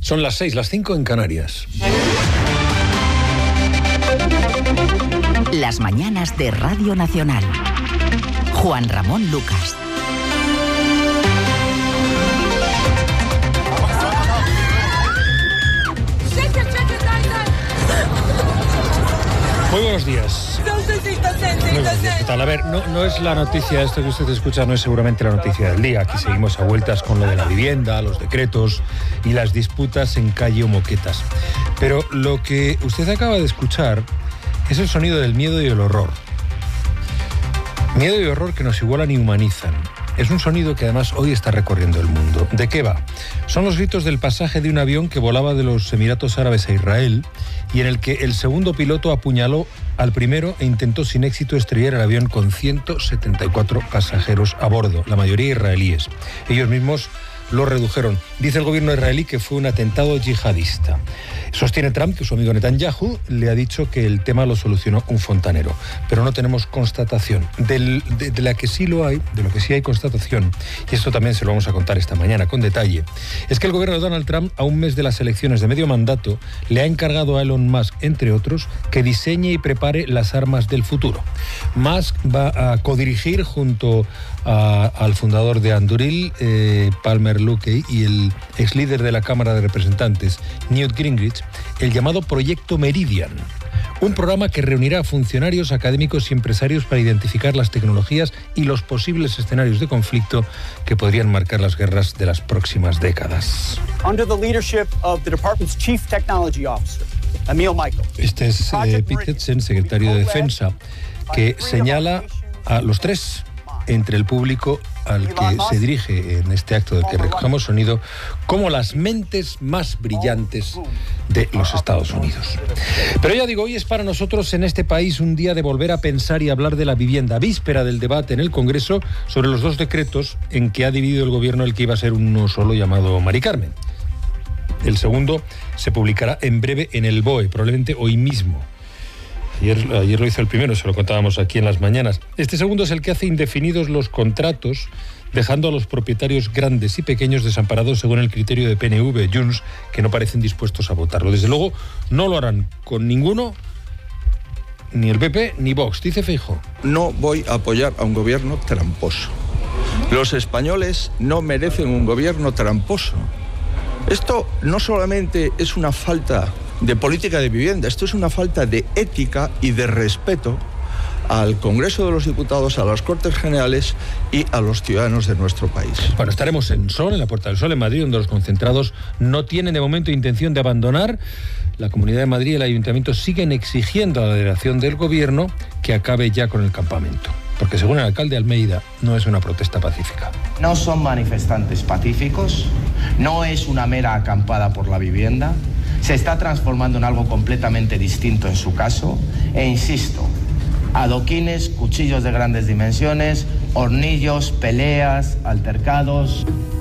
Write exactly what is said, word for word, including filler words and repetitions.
Son las seis, las cinco en Canarias. Las mañanas de Radio Nacional. Juan Ramón Lucas. Muy buenos días. Muy buenos días, ¿qué tal? A ver, no, no es la noticia, esto que usted escucha no es seguramente la noticia del día. Aquí seguimos a vueltas con lo de la vivienda, los decretos y las disputas en calle o moquetas. Pero lo que usted acaba de escuchar es el sonido del miedo y el horror. Miedo y horror que nos igualan y humanizan. Es un sonido que además hoy está recorriendo el mundo. ¿De qué va? Son los gritos del pasaje de un avión que volaba de los Emiratos Árabes a Israel y en el que el segundo piloto apuñaló al primero e intentó sin éxito estrellar el avión con ciento setenta y cuatro pasajeros a bordo, la mayoría israelíes. Ellos mismos lo redujeron. Dice el gobierno israelí que fue un atentado yihadista. Sostiene Trump que su amigo Netanyahu le ha dicho que el tema lo solucionó un fontanero, pero no tenemos constatación. Del, de, de la que sí lo hay, de lo que sí hay constatación, y esto también se lo vamos a contar esta mañana con detalle, es que el gobierno de Donald Trump, a un mes de las elecciones de medio mandato, le ha encargado a Elon Musk, entre otros, que diseñe y prepare las armas del futuro. Musk va a codirigir junto a, al fundador de Anduril, eh, Palmer Luckey, y el ex líder de la Cámara de Representantes, Newt Gingrich, el llamado Proyecto Meridian, un programa que reunirá a funcionarios, académicos y empresarios para identificar las tecnologías y los posibles escenarios de conflicto que podrían marcar las guerras de las próximas décadas. Under the leadership of the department's Chief Technology Officer, Emil Michael. Este es eh, Pete Hegseth, secretario de Defensa, que señala a los tres entre el público al que se dirige en este acto del que recogemos sonido como las mentes más brillantes de los Estados Unidos. Pero ya digo, hoy es para nosotros en este país un día de volver a pensar y hablar de la vivienda, víspera del debate en el Congreso sobre los dos decretos en que ha dividido el gobierno el que iba a ser uno solo llamado Mari Carmen. El segundo se publicará en breve en el B O E, probablemente hoy mismo. Ayer, ayer lo hizo el primero, se lo contábamos aquí en las mañanas. Este segundo es el que hace indefinidos los contratos, dejando a los propietarios grandes y pequeños desamparados según el criterio de P N V, Junts, que no parecen dispuestos a votarlo. Desde luego, no lo harán con ninguno, ni el P P ni Vox. Dice Feijóo. No voy a apoyar a un gobierno tramposo. Los españoles no merecen un gobierno tramposo. Esto no solamente es una falta de política de vivienda, esto es una falta de ética y de respeto al Congreso de los Diputados, a las Cortes Generales y a los ciudadanos de nuestro país. Bueno, estaremos en Sol, en la Puerta del Sol, en Madrid, donde los concentrados no tienen de momento intención de abandonar. La Comunidad de Madrid y el Ayuntamiento siguen exigiendo a la delegación del Gobierno que acabe ya con el campamento, porque según el alcalde Almeida, no es una protesta pacífica. No son manifestantes pacíficos, no es una mera acampada por la vivienda, se está transformando en algo completamente distinto en su caso, e insisto, adoquines, cuchillos de grandes dimensiones, hornillos, peleas, altercados.